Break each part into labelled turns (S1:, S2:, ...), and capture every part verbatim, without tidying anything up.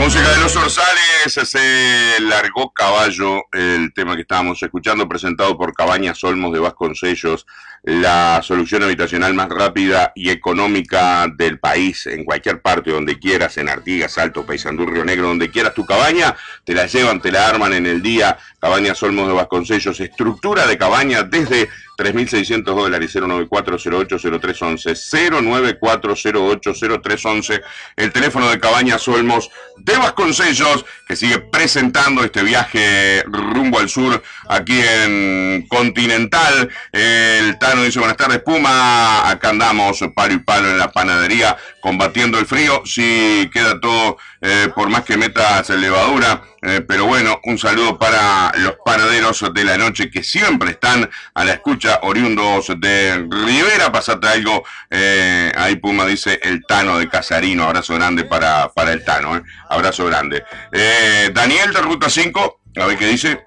S1: Música de los Orzales, se largó Caballo, el tema que estábamos escuchando, presentado por Cabañas Olmos de Vasconcellos, la solución habitacional más rápida y económica del país, en cualquier parte, donde quieras, en Artigas, Salto, Paysandú, Río Negro, donde quieras tu cabaña, te la llevan, te la arman en el día. Cabañas Olmos de Vasconcellos, estructura de cabaña desde tres mil seiscientos dólares. Cero nueve cuatro cero ocho cero tres once, cero nueve cuatro cero ocho cero tres once, el teléfono de Cabañas Olmos de Vasconcellos, que sigue presentando este viaje rumbo al sur aquí en Continental. El Tano dice: buenas tardes, Puma, acá andamos palo y palo en la panadería combatiendo el frío. Sí, queda todo eh, por más que metas levadura, eh, pero bueno, un saludo para los panaderos de la noche que siempre están a la escucha, oriundos de Rivera. Pasate algo, eh, ahí Puma dice el Tano de Casarino. Abrazo grande para, para el Tano, eh. Abrazo grande. Eh, Daniel de Ruta cinco, a ver qué dice.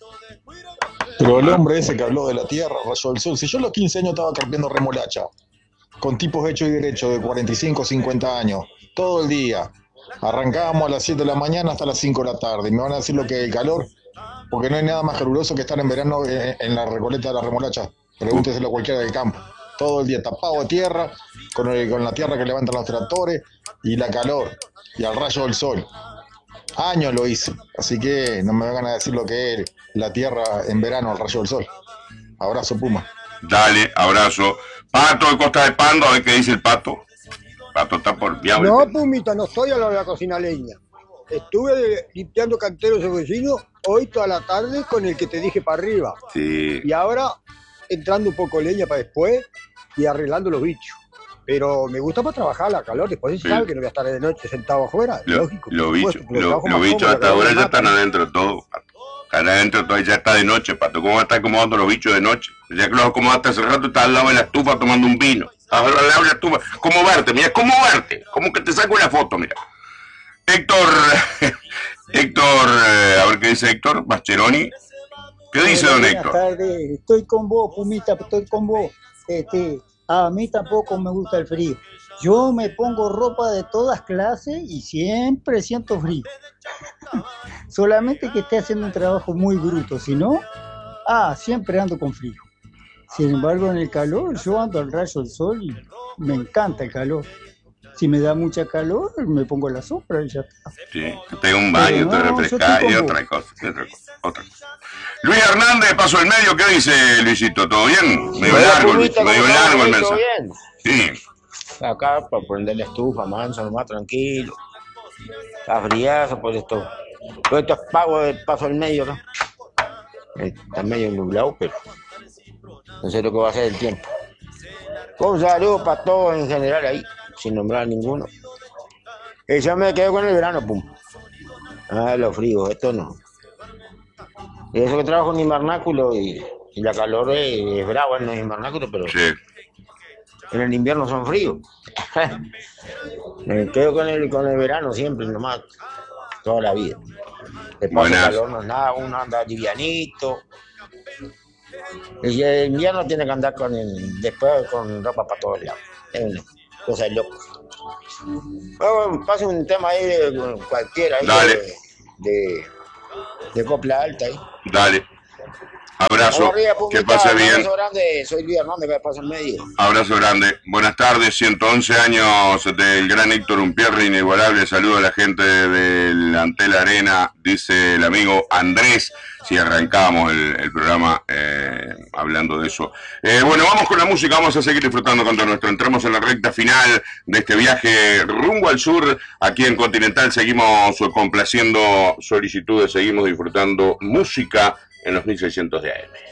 S2: Pero el hombre ese que habló de la tierra, rayó el sol. Si yo a los quince años estaba carpeando remolacha, con tipos hechos y derechos de cuarenta y cinco, cincuenta años, todo el día. Arrancábamos a las siete de la mañana hasta las cinco de la tarde. Me van a decir lo que es el calor, porque no hay nada más caluroso que estar en verano en la recoleta de la remolacha. Pregúnteselo a cualquiera del campo. Todo el día tapado de tierra, con, el, con la tierra que levantan los tractores, y la calor, y al rayo del sol. Años lo hice, así que no me vengan a decir lo que es la tierra en verano al rayo del sol. Abrazo, Puma.
S1: Dale, abrazo. Pato de Costa de Pando, a ver qué dice el Pato. Pato está por viable.
S3: No, Pumita, no estoy a la de la cocina leña. Estuve limpiando canteros de vecinos hoy toda la tarde con el que te dije para arriba.
S1: Sí.
S3: Y ahora entrando un poco leña para después y arreglando los bichos. Pero me gusta para trabajar la calor, después se
S1: Sí.
S3: sabe que no voy a estar de noche sentado afuera,
S1: Lo,
S3: lógico.
S1: Los
S3: por
S1: bichos,
S3: supuesto,
S1: lo, los bichos hasta ahora ya están adentro todo, Pato. Están adentro todo, ya está de noche, Pato. ¿Cómo va a estar acomodando los bichos de noche? Ya que los acomodaste hace rato, estás al lado de la estufa tomando un vino. Estás al lado de la estufa. ¿Cómo verte? Mira, ¿cómo verte? ¿Cómo que te saco la foto? Mira. Héctor, Héctor, eh, a ver qué dice Héctor, Mascheroni. ¿Qué dice don Héctor?
S4: Buenas tardes, estoy con vos, Pumita, estoy con vos. Este, a mí tampoco me gusta el frío. Yo me pongo ropa de todas clases y siempre siento frío. Solamente que esté haciendo un trabajo muy bruto, si no, ah, siempre ando con frío. Sin embargo, en el calor, yo ando al rayo del sol y me encanta el calor. Si me da mucha calor, me pongo la sombra y ya está.
S1: Sí, te pego un baño,
S4: Pero
S1: te
S4: no,
S1: refrescas
S4: yo
S1: y
S4: estoy con
S1: otra cosa, y otra cosa, otra cosa. Luis Hernández, paso el medio, ¿qué dice Luisito? ¿Todo bien? Medio
S5: Hola,
S1: largo,
S5: Pumita,
S1: medio
S5: ¿cómo
S1: largo el
S5: estás? ¿Todo
S1: mensaje.
S5: bien?
S1: Sí.
S5: Acá para prender la estufa, manso, nomás tranquilo. Está friazo por esto. Todo esto es pago de paso al medio acá. Está medio nublado, pero no sé lo que va a hacer el tiempo. Un saludo para todos en general ahí, sin nombrar a ninguno. Y yo me quedo con el verano, pum. Ah, los fríos, esto no. Y eso que trabajo en invernáculo y, y la calor es, es brava en el invernáculo, pero
S1: Sí.
S5: en el invierno son fríos. Me quedo con el, con el verano siempre, nomás, toda la vida. El paso
S1: Buenas.
S5: calor no es nada, uno anda livianito. Y el invierno tiene que andar con el, después con ropa para todos lados. Es una cosa de loco. Bueno, pase un tema ahí de cualquiera, ahí
S1: Dale.
S5: de, de, de copla alta ahí.
S1: Dale. Abrazo.
S5: Vamos arriba,
S1: Que
S5: Pumita,
S1: pase
S5: un
S1: bien.
S5: abrazo grande, soy Luis Hernández, que paso en medio.
S1: Abrazo grande. Buenas tardes, ciento once años del gran Héctor Umpierre, inigualable. Saludo a la gente del Antel Arena, dice el amigo Andrés. Si arrancábamos el, el programa eh, hablando de eso. Eh, bueno, vamos con la música, vamos a seguir disfrutando con todo nuestro. Entramos en la recta final de este viaje rumbo al sur. Aquí en Continental seguimos complaciendo solicitudes, seguimos disfrutando música en los mil seiscientos de A M.